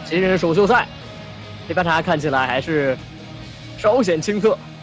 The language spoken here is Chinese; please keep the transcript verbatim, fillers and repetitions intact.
新人首秀赛，里巴查看起来还是稍显青涩。